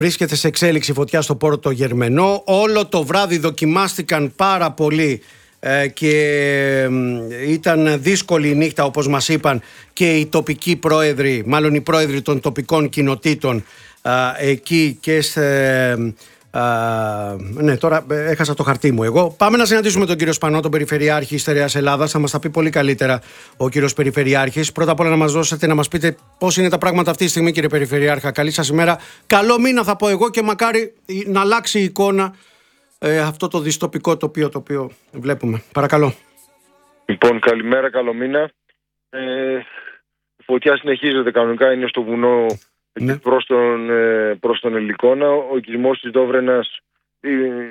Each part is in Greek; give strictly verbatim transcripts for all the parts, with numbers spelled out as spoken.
Βρίσκεται σε εξέλιξη φωτιά στο Πόρτο Γερμενό. Όλο το βράδυ δοκιμάστηκαν πάρα πολύ ε, και ε, ήταν δύσκολη η νύχτα, όπως μας είπαν και οι τοπικοί πρόεδροι, μάλλον οι πρόεδροι των τοπικών κοινοτήτων ε, εκεί και σε... Uh, ναι, τώρα έχασα το χαρτί μου εγώ. Πάμε να συναντήσουμε τον κύριο Σπανό, τον Περιφερειάρχη Στερεάς Ελλάδας. Θα μας τα πει πολύ καλύτερα ο κύριος Περιφερειάρχης. Πρώτα απ' όλα να μας δώσετε, να μας πείτε πώς είναι τα πράγματα αυτή τη στιγμή, κύριε Περιφερειάρχα. Καλή σας ημέρα. Καλό μήνα θα πω εγώ και μακάρι να αλλάξει η εικόνα ε, αυτό το δυστοπικό τοπίο το οποίο βλέπουμε. Παρακαλώ. Λοιπόν, καλημέρα, καλό μήνα. Ε, η φωτιά συνεχίζεται κανονικά, είναι στο βουνό. Ναι. Προς τον, προς τον Ελικόνα. Ο οικισμός της Δόβρενας ε,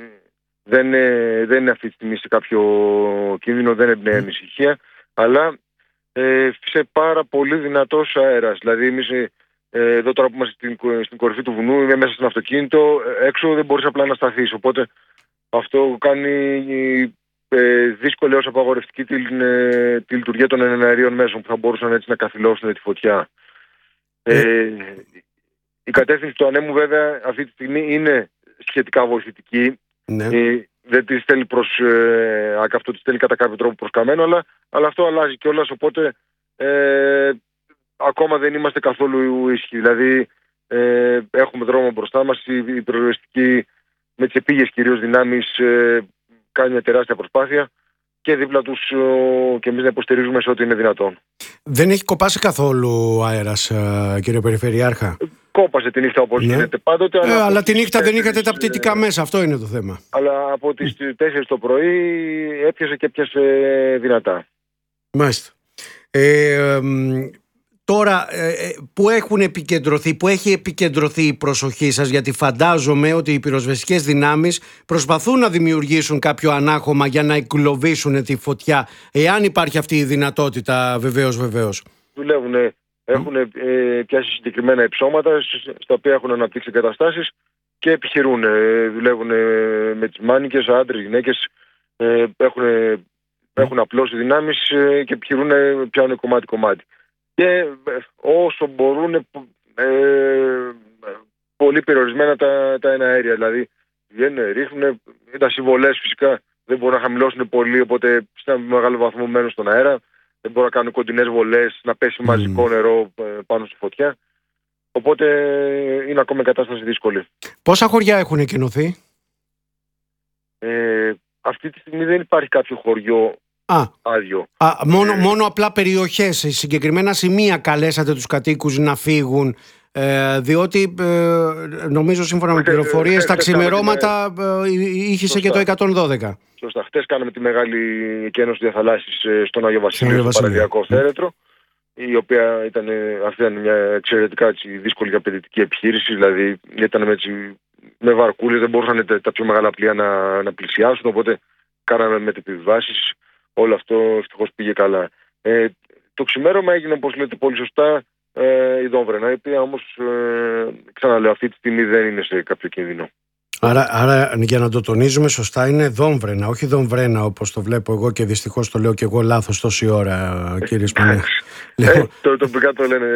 δεν, ε, δεν είναι αυτή τη στιγμή σε κάποιο κίνδυνο, δεν εμπνέει ανησυχία, αλλά ε, σε πάρα πολύ δυνατός αέρας. Δηλαδή εμείς ε, εδώ τώρα που είμαστε στην, στην κορυφή του βουνού, είμαι μέσα στο αυτοκίνητο, έξω δεν μπορείς απλά να σταθείς, οπότε αυτό κάνει ε, δύσκολη ως απαγορευτική τη, ε, τη λειτουργία των εναερίων μέσων που θα μπορούσαν έτσι να καθυλώσουν τη φωτιά. Ε, η κατεύθυνση του ανέμου βέβαια αυτή τη στιγμή είναι σχετικά βοηθητική. Ναι. Ε, δεν τη στέλνει προς ε, αυτό τη στέλνει κατά κάποιο τρόπο προς καμένο, αλλά, αλλά αυτό αλλάζει κιόλας, οπότε ε, ακόμα δεν είμαστε καθόλου ήσυχοι. Δηλαδή ε, έχουμε δρόμο μπροστά μας, η, η πυροσβεστική με τις επίγειες κυρίως δυνάμεις ε, κάνει μια τεράστια προσπάθεια και δίπλα τους και εμείς να υποστηρίζουμε σε ό,τι είναι δυνατόν. Δεν έχει κοπάσει καθόλου αέρας, κύριε Περιφερειάρχα? Κόπασε τη νύχτα όπως ναι. γίνεται πάντοτε. Ε, αλλά αλλά τη νύχτα δεν είχατε τα πτυτικά μέσα, αυτό είναι το θέμα. Αλλά από τις τέσσερις το πρωί έπιασε και έπιασε δυνατά. Μάλιστα. Ε, ε, Τώρα, που έχουν επικεντρωθεί, που έχει επικεντρωθεί η προσοχή σας, γιατί φαντάζομαι ότι οι πυροσβεστικές δυνάμεις προσπαθούν να δημιουργήσουν κάποιο ανάχωμα για να εγκλωβίσουν τη φωτιά, εάν υπάρχει αυτή η δυνατότητα, βεβαίως, βεβαίως. Δουλεύουν, έχουν ε, πιάσει συγκεκριμένα υψώματα, στα οποία έχουν αναπτύξει εγκαταστάσεις και επιχειρούν. Ε, δουλεύουν με τις μάνικες, άντρες, γυναίκες, ε, έχουν, έχουν απλώσει δυνάμεις ε, και επιχειρούν, πιάνουν κομμάτι-κομμάτι. Και όσο μπορούν ε, πολύ περιορισμένα τα, τα εναέρια, δηλαδή βγαίνουν, ρίχνουν, τα συμβολές φυσικά δεν μπορούν να χαμηλώσουν πολύ, οπότε σε ένα μεγάλο βαθμό μένουν στον αέρα, δεν μπορούν να κάνουν κοντινές βολές, να πέσει μαζικό mm. νερό πάνω στη φωτιά, οπότε είναι ακόμα η κατάσταση δύσκολη. Πόσα χωριά έχουν εκκοινωθεί? Ε, αυτή τη στιγμή δεν υπάρχει κάποιο χωριό Α, άδειο. Α, μόνο, ε, μόνο απλά περιοχές, σε συγκεκριμένα σημεία καλέσατε τους κατοίκους να φύγουν, ε, διότι ε, νομίζω σύμφωνα με πληροφορίες τα ξημερώματα ε, ήχησε και το εκατόν δώδεκα. Σωστά. Χτες κάναμε τη μεγάλη εκένωση διαθαλάσσης στον Άγιο Βασίλειο, στο Παραδιακό Θέρετρο, η οποία ήταν, αυτή ήταν μια εξαιρετικά έτσι, δύσκολη και απαιτητική επιχείρηση, δηλαδή ήταν με, με βαρκούλες, δεν μπορούσαν τα, τα πιο μεγάλα πλοία να, να πλησιάσουν, οπότε κάναμε μετεπιβάσεις. Όλο αυτό ευτυχώς πήγε καλά. Ε, το ξημέρωμα έγινε, όπως λέτε πολύ σωστά, ε, η Δόμβρενα, η οποία όμως, ε, ξαναλέω, αυτή τη στιγμή δεν είναι σε κάποιο κίνδυνο. Άρα, άρα, για να το τονίζουμε σωστά, είναι Δόμβρενα, όχι Δομβρένα όπως το βλέπω εγώ και δυστυχώς το λέω και εγώ λάθος τόση ώρα, κύριε Σπανέ. ε, το τοπικά το λένε,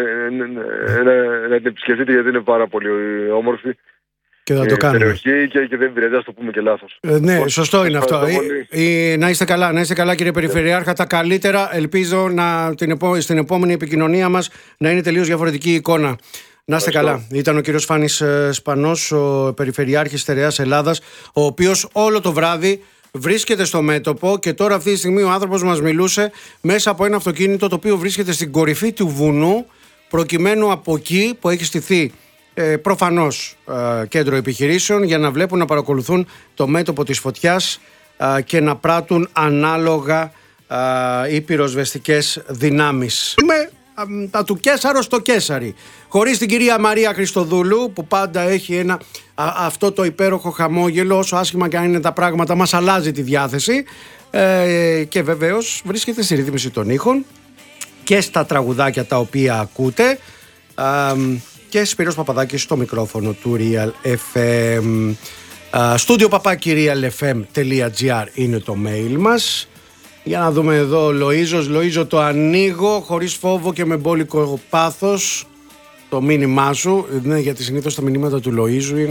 να την επισκεφτείτε γιατί είναι πάρα πολύ όμορφη. Και θα το κάνουμε. Περιοχή και, και δεν πειράζει, ας το πούμε και λάθος. Ε, ναι, Πώς, σωστό είναι αυτό. Ε, ε, να είστε καλά, να είστε καλά κύριε Περιφερειάρχα, τα καλύτερα. Ελπίζω να, την επό, στην επόμενη επικοινωνία μας να είναι τελείως διαφορετική η εικόνα. Να είστε καλά. Ήταν ο κύριος Φάνης Σπανός, ο Περιφερειάρχης Στερεάς Ελλάδας, ο οποίος όλο το βράδυ βρίσκεται στο μέτωπο και τώρα αυτή τη στιγμή ο άνθρωπος μας μιλούσε μέσα από ένα αυτοκίνητο το οποίο βρίσκεται στην κορυφή του βουνού, προκειμένου από εκεί που έχει στηθεί Ε, προφανώς ε, κέντρο επιχειρήσεων για να βλέπουν, να παρακολουθούν το μέτωπο της φωτιάς ε, και να πράττουν ανάλογα ε, οι πυροσβεστικές δυνάμεις. Με ε, τα του Κέσαρο στο Κέσαρι, χωρίς την κυρία Μαρία Χριστοδούλου που πάντα έχει ένα, α, αυτό το υπέροχο χαμόγελο, όσο άσχημα και αν είναι τα πράγματα μας αλλάζει τη διάθεση ε, και βεβαίως βρίσκεται στη ρύθμιση των ήχων και στα τραγουδάκια τα οποία ακούτε. ε, Και Σπύρος Παπαδάκης στο μικρόφωνο του Real εφ εμ. Στούντιο παπάκι realfm.gr είναι το mail μας. Για να δούμε εδώ, Λοΐζος. Λοΐζο, το ανοίγω χωρίς φόβο και με μπόλικο πάθος το μήνυμά σου. Ναι, γιατί συνήθως τα μηνύματα του Λοΐζου είναι